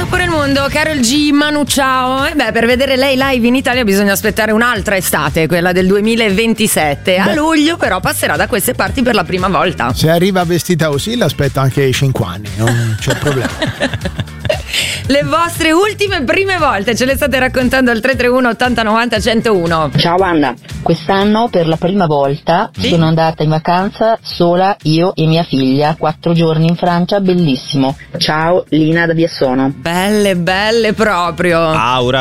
per il mondo, Karol G, Manu Chao. E per vedere lei live in Italia bisogna aspettare un'altra estate, quella del 2027. A luglio però passerà da queste parti per la prima volta. Se arriva vestita così l'aspetto anche ai 5 anni, non c'è problema. Le vostre ultime prime volte ce le state raccontando al 331 80 90 101. Ciao Anna, quest'anno per la prima volta sono andata in vacanza sola, io e mia figlia, 4 giorni in Francia, bellissimo. Ciao Lina da Biassono. Belle proprio. Aura